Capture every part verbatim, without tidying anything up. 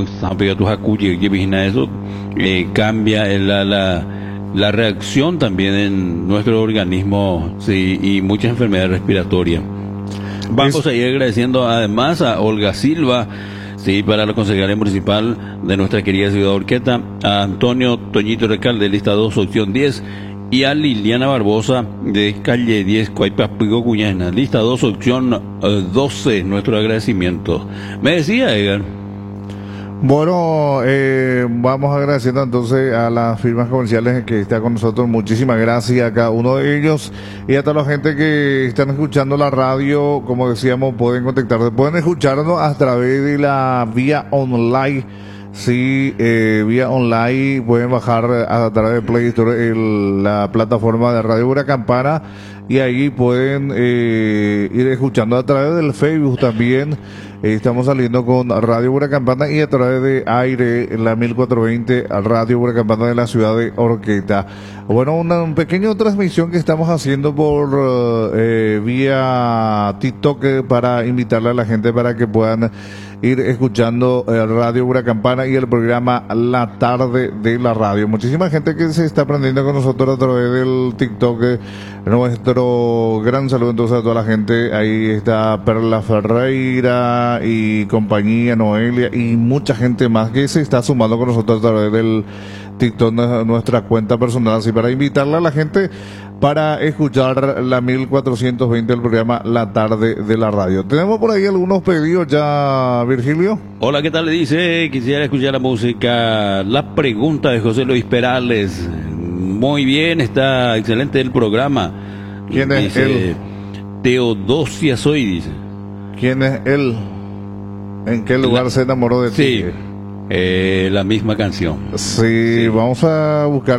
como tu jacuye, que vigina eso, eh, cambia la, la, la reacción también en nuestro organismo, sí, y muchas enfermedades respiratorias. Vamos es... a ir agradeciendo además a Olga Silva, sí, para la Consejería Municipal de nuestra querida ciudad de Horqueta, a Antonio Toñito Recalde, lista dos, opción diez, y a Liliana Barbosa de calle diez, Cuaypapigo, Cuñana, lista dos, opción eh, doce, nuestro agradecimiento. Me decía, Edgar. Bueno, eh, vamos agradeciendo entonces a las firmas comerciales que están con nosotros. Muchísimas gracias a cada uno de ellos y a toda la gente que están escuchando la radio. Como decíamos, pueden contactarse, pueden escucharnos a través de la vía online. Sí, eh, vía online pueden bajar a través de Play Store el, la plataforma de Radio Buena Campana, y ahí pueden eh, ir escuchando a través del Facebook también. Eh, estamos saliendo con Radio Buena Campana y a través de aire en la mil cuatrocientos veinte Radio Buena Campana de la ciudad de Horqueta. Bueno, una, una pequeña transmisión que estamos haciendo por eh, vía TikTok eh, para invitarle a la gente para que puedan ir escuchando eh, Radio Buena Campana y el programa La Tarde de la Radio. Muchísima gente que se está aprendiendo con nosotros a través del TikTok. Eh, nuestro gran saludo entonces a toda la gente. Ahí está Perla Ferreira y compañía, Noelia y mucha gente más que se está sumando con nosotros a través del TikTok, nuestra cuenta personal, así para invitarle a la gente para escuchar la mil cuatrocientos veinte del programa La Tarde de la Radio. Tenemos por ahí algunos pedidos ya, Virgilio. Hola, ¿qué tal? Le dice, quisiera escuchar la música, la pregunta de José Luis Perales. Muy bien, está excelente el programa. ¿Quién es dice, él? Teodosia Soy, dice. ¿Quién es él? ¿En qué lugar la, se enamoró de ti? Sí, eh, la misma canción. Sí, sí, vamos a buscar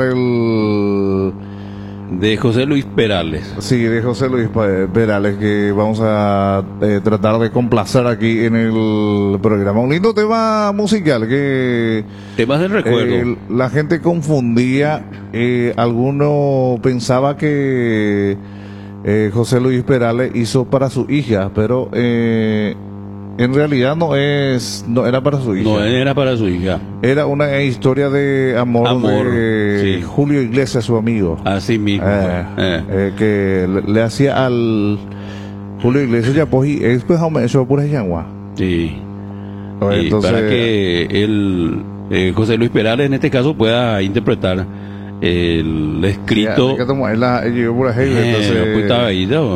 el... De José Luis Perales. Sí, de José Luis Perales, que vamos a eh, tratar de complacer aquí en el programa. Un lindo tema musical que... Temas del recuerdo. Eh, la gente confundía, eh, alguno pensaba que eh, José Luis Perales hizo para su hija, pero... Eh, en realidad no es, no era para su hija. No era para su hija. Era una historia de amor, amor de sí. Julio Iglesias, su amigo. Así mismo. Eh, eh. Eh, que le, le hacía al Julio Iglesias ya pues y después eso por ella. Sí. Entonces, y para que el eh, José Luis Perales en este caso pueda interpretar el escrito. Ya, que la, llegó por ahí, eh, entonces, pues estaba ahí, ¿no?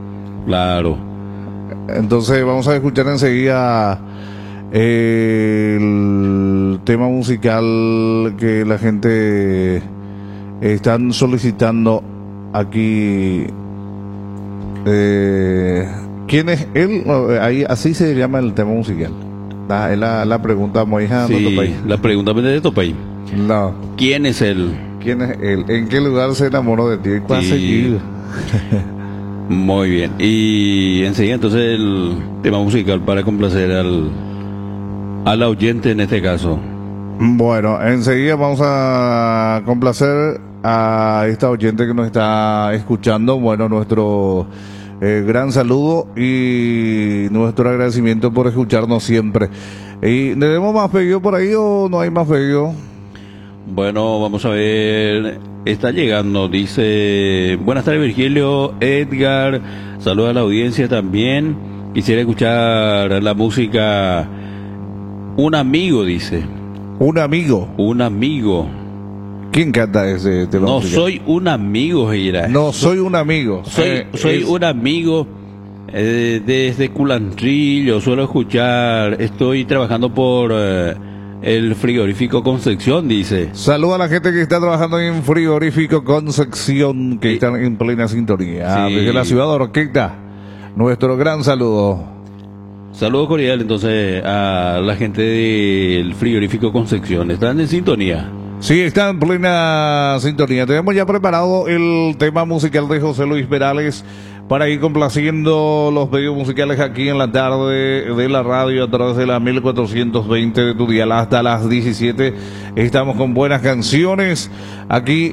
Claro. Entonces vamos a escuchar enseguida eh, el tema musical que la gente están solicitando aquí. Eh, ¿Quién es él? Ahí así se llama el tema musical. La, la, la pregunta Moija, sí, la pregunta de Topay. No. ¿Quién es él? ¿Quién es él? ¿En qué lugar se enamoró de ti? ¿Cuál sí. Muy bien, y enseguida entonces el tema musical para complacer al al oyente en este caso. Bueno, enseguida vamos a complacer a esta oyente que nos está escuchando. Bueno, nuestro eh, gran saludo y nuestro agradecimiento por escucharnos siempre. ¿Y tenemos más pedido por ahí o no hay más pedido? Bueno, vamos a ver. Está llegando, dice, buenas tardes Virgilio, Edgar, saludos a la audiencia también. Quisiera escuchar la música Un Amigo, dice. Un amigo. Un amigo. ¿Quién canta ese tema? No musical? soy un amigo, Gira. No soy un amigo. Soy, eh, soy es... un amigo eh, desde Culantrillo, suelo escuchar, estoy trabajando por... Eh, el frigorífico Concepción, dice. Saluda a la gente que está trabajando en frigorífico Concepción, que sí. Están en plena sintonía. Sí. Desde la ciudad de Horqueta, nuestro gran saludo. Saludo cordial entonces a la gente del frigorífico Concepción. ¿Están en sintonía? Sí, está en plena sintonía. Tenemos ya preparado el tema musical de José Luis Perales para ir complaciendo los medios musicales aquí en la tarde de la radio a través de la mil cuatrocientos veinte de tu dial hasta las diecisiete. Estamos con buenas canciones aquí